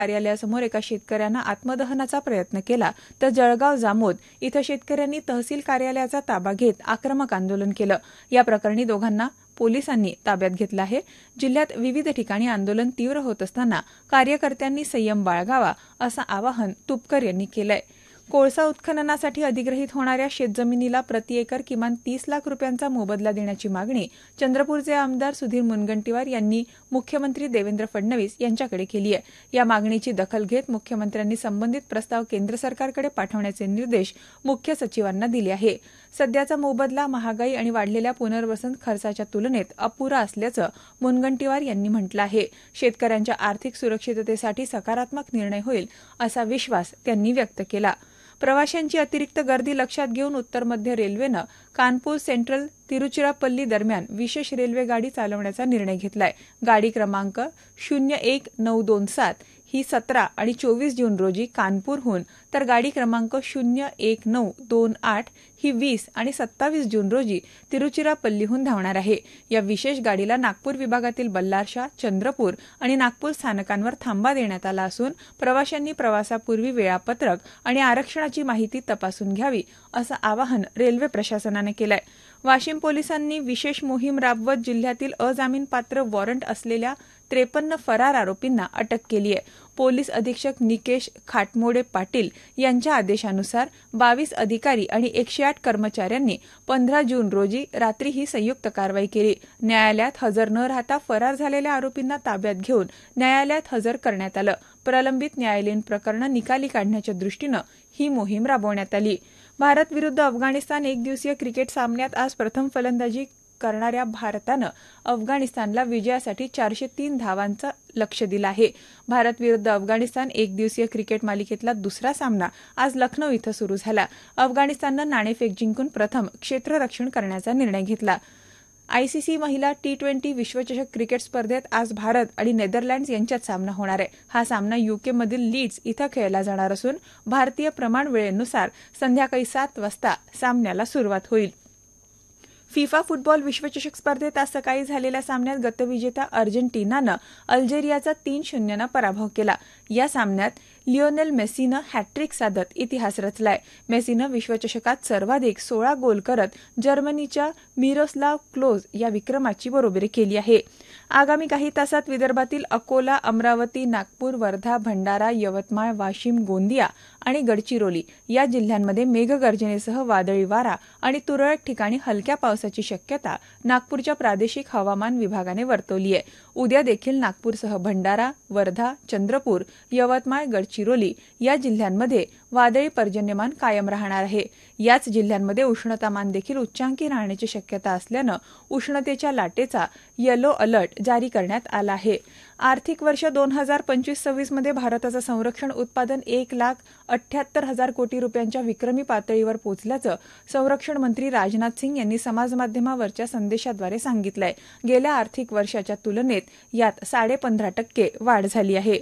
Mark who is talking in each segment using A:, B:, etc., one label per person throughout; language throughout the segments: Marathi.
A: कार्यालयासमोर एका शेतकऱ्यानं आत्मदहनाचा प्रयत्न केला, तर जळगाव जामोद इथं शेतकऱ्यांनी तहसील कार्यालयाचा ताबा घेत आक्रमक आंदोलन केलं. या प्रकरणी दोघांना पोलिसांनी ताब्यात घेतलं आहे. जिल्ह्यात विविध ठिकाणी आंदोलन तीव्र होत असताना कार्यकर्त्यांनी संयम बाळगावा असं आवाहन तुपकर यांनी केलंय. कोळसा उत्खननासाठी अधिग्रहित होणाऱ्या शेतजमिनीला प्रति एकर किमान 30 लाख रुपयांचा मोबदला देण्याची मागणी चंद्रपूरचे आमदार सुधीर मुनगंटीवार यांनी मुख्यमंत्री देवेंद्र फडणवीस यांच्याकडे केली आहे. या मागणीची दखल घेत मुख्यमंत्र्यांनी संबंधित प्रस्ताव केंद्र सरकारकडे पाठवण्याचे निर्देश मुख्य सचिवांना दिले आहे. सध्याचा मोबदला महागाई आणि वाढलेल्या पुनर्वसन खर्चाच्या तुलनेत अपुरा असल्याचं मुनगंटीवार यांनी म्हटलं आहे. शेतकऱ्यांच्या आर्थिक सुरक्षिततेसाठी सकारात्मक निर्णय होईल असा विश्वास त्यांनी व्यक्त केला. प्रवाशांची अतिरिक्त गर्दी लक्षात घेऊन उत्तर मध्य रेल्वेनं कानपूर सेंट्रल तिरुचिरापल्ली दरम्यान विशेष रेल्वे गाडी चालवण्याचा निर्णय घेतलाय. गाडी क्रमांक 01927 ही 17 आणि 24 जून रोजी कानपूरहून, तर गाडी क्रमांक 01928 ही 20 आणि 27 जून रोजी तिरुचिरापल्लीहून धावणार आहे. या विशेष गाडीला नागपूर विभागातील बल्लारशा, चंद्रपूर आणि नागपूर स्थानकांवर थांबा देण्यात आला असून प्रवाशांनी प्रवासापूर्वी वेळापत्रक आणि आरक्षणाची माहिती तपासून घ्यावी असं आवाहन रेल्वे प्रशासनाने केलंय. वाशिम पोलिसांनी विशेष मोहीम राबवत जिल्ह्यातील अजामीनपात्र वॉरंट असलेल्या 53 फरार आरोपींना अटक केली आहे. पोलीस अधीक्षक निकेश खाटमोडे पाटील यांच्या आदेशानुसार 22 अधिकारी आणि 108 कर्मचाऱ्यांनी 15 जून रोजी रात्री ही संयुक्त कारवाई केली. न्यायालयात हजर न राहता फरार झालेल्या आरोपींना ताब्यात घेऊन न्यायालयात हजर करण्यात आलं. प्रलंबित न्यायालयीन प्रकरणं निकाली काढण्याच्या दृष्टीनं ही मोहीम राबवण्यात आली. भारत विरुद्ध अफगाणिस्तान एकदिवसीय क्रिकेट सामन्यात आज प्रथम फलंदाजी करणाऱ्या भारतानं अफगाणिस्तानला विजयासाठी 403 धावांचं लक्ष्य दिलं आहे. भारत विरुद्ध अफगाणिस्तान एकदिवसीय क्रिकेट मालिकेतला दुसरा सामना आज लखनौ इथं सुरू झाला. अफगाणिस्ताननं नाणेफेक जिंकून प्रथम क्षेत्ररक्षण करण्याचा निर्णय घेतला. आयसीसी महिला T20 विश्वचषक क्रिकेट स्पर्धेत आज भारत आणि नेदरलँड्स यांच्यात सामना होणार आहे. हा सामना यूकेमधील लीड्स इथं खेळला जाणार असून भारतीय प्रमाण वेळेनुसार संध्याकाळी 7 वाजता सामन्याला सुरुवात होईल. फिफा फुटबॉल विश्वचषक स्पर्धेत आज सकाळी झालेल्या सामन्यात गतविजेता अर्जेंटिनानं अल्जेरियाचा 3-0 नं पराभव केला. या सामन्यात लिओनेल मेसीनं हॅट्रिक साधत इतिहास रचलाय. मेसीनं विश्वचषकात सर्वाधिक 16 गोल करत जर्मनीच्या मिरोस्लाव क्लोज या विक्रमाची बरोबरी केली आहे. आगामी काही तासात विदर्भातील अकोला, अमरावती, नागपूर, वर्धा, भंडारा, यवतमाळ, वाशिम, गोंदिया आणि गडचिरोली या जिल्ह्यांमध्ये मेघगर्जनेसह वादळी वारा आणि तुरळक ठिकाणी हलक्या पावसाची शक्यता नागपूरच्या प्रादेशिक हवामान विभागाने वर्तवली आहे. उद्या देखील नागपूरसह भंडारा, वर्धा, चंद्रपूर, यवतमाळ, गडचिरोली या जिल्ह्यांमध्ये वादळी पर्जन्यमान कायम राहणार आहे. याच जिल्ह्यांमध्ये उष्णतामान देखील उच्चांकी राहण्याची शक्यता असल्यानं उष्णतेच्या लाटेचा येलो अलर्ट जारी करण्यात आला आहे. आर्थिक वर्ष 2025-26 मध्ये भारताचं संरक्षण उत्पादन 1,78,000 कोटी रुपयांच्या विक्रमी पातळीवर पोहोचल्याचं संरक्षण मंत्री राजनाथ सिंग यांनी समाजमाध्यमावरच्या संदेशाद्वारे सांगितलंय. गेल्या आर्थिक वर्षाच्या तुलनेत यात 15.5% वाढ झाली आहे.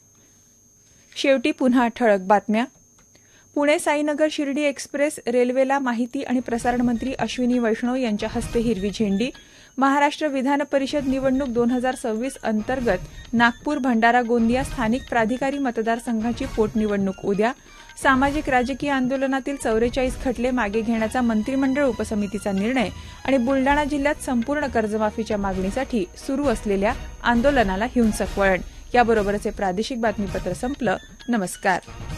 A: शेवटी पुन्हा ठळक बातम्या. पुणे साईनगर शिर्डी एक्सप्रेस रेल्वेला माहिती आणि प्रसारण मंत्री अश्विनी वैष्णव यांच्या हस्ते हिरवी झेंडी. महाराष्ट्र विधान परिषद निवडणूक 2026 अंतर्गत नागपूर, भंडारा, गोंदिया स्थानिक प्राधिकारी मतदारसंघाची पोटनिवडणूक उद्या. सामाजिक राजकीय आंदोलनातील 44 खटले मागे घेण्याचा मंत्रिमंडळ उपसमितीचा निर्णय आणि बुलडाणा जिल्ह्यात संपूर्ण कर्जमाफीच्या मागणीसाठी सुरू असलेल्या आंदोलनाला हिंसक वळण. याबरोबरच हे प्रादेशिक बातमीपत्र संपलं. नमस्कार.